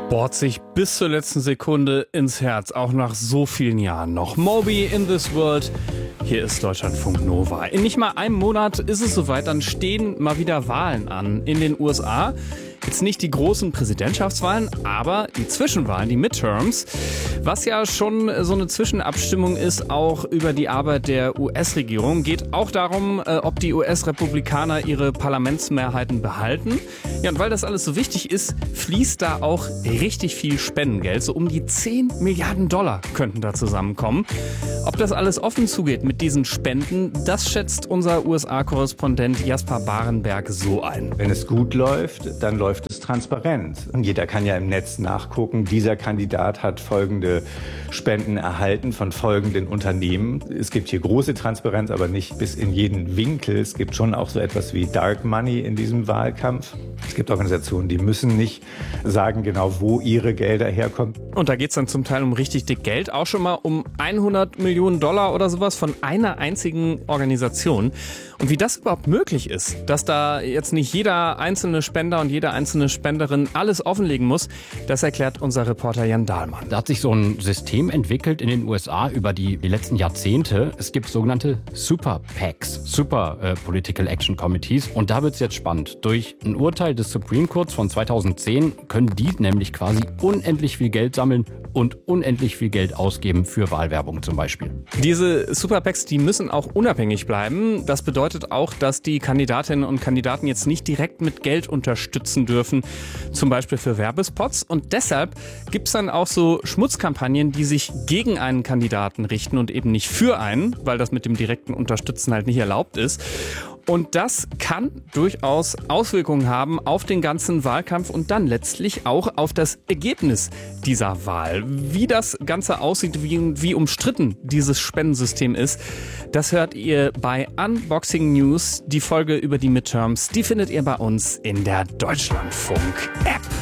Bohrt sich bis zur letzten Sekunde ins Herz, auch nach so vielen Jahren noch. Moby in this world. Hier ist Deutschlandfunk Nova. In nicht mal einem Monat ist es soweit, dann stehen mal wieder Wahlen an in den USA. Jetzt nicht die großen Präsidentschaftswahlen, aber die Zwischenwahlen, die Midterms, was ja schon so eine Zwischenabstimmung ist, auch über die Arbeit der US-Regierung. Geht auch darum, ob die US-Republikaner ihre Parlamentsmehrheiten behalten. Ja, und weil das alles so wichtig ist, fließt da auch richtig viel Spendengeld. So um die 10 Milliarden Dollar könnten da zusammenkommen. Ob das alles offen zugeht mit diesen Spenden, das schätzt unser USA-Korrespondent Jasper Barenberg so ein. Wenn es gut läuft, dann läuft es transparent. Und jeder kann ja im Netz nachgucken, dieser Kandidat hat folgende Spenden erhalten von folgenden Unternehmen. Es gibt hier große Transparenz, aber nicht bis in jeden Winkel. Es gibt schon auch so etwas wie Dark Money in diesem Wahlkampf. Es gibt Organisationen, die müssen nicht sagen genau, wo ihre Gelder herkommen. Und da geht es dann zum Teil um richtig dick Geld, auch schon mal um 100 Millionen Dollar oder sowas von einer einzigen Organisation. Und wie das überhaupt möglich ist, dass da jetzt nicht jeder einzelne Spender und jede einzelne Spenderin alles offenlegen muss, das erklärt unser Reporter Jan Dahlmann. Da hat sich so ein System entwickelt in den USA über die letzten Jahrzehnte. Es gibt sogenannte Super PACs, Super Political Action Committees. Und da wird es jetzt spannend. Durch ein Urteil des Supreme Courts von 2010 können die nämlich quasi unendlich viel Geld sammeln und unendlich viel Geld ausgeben für Wahlwerbung zum Beispiel. Diese Super PACs, die müssen auch unabhängig bleiben. Das bedeutet auch, dass die Kandidatinnen und Kandidaten jetzt nicht direkt mit Geld unterstützen dürfen, zum Beispiel für Werbespots. Und deshalb gibt es dann auch so Schmutzkampagnen, die sich gegen einen Kandidaten richten und eben nicht für einen, weil das mit dem direkten Unterstützen halt nicht erlaubt ist. Und das kann durchaus Auswirkungen haben auf den ganzen Wahlkampf und dann letztlich auch auf das Ergebnis dieser Wahl. Wie das Ganze aussieht, wie umstritten dieses Spendensystem ist, das hört ihr bei Unboxing News. Die Folge über die Midterms, die findet ihr bei uns in der Deutschlandfunk-App.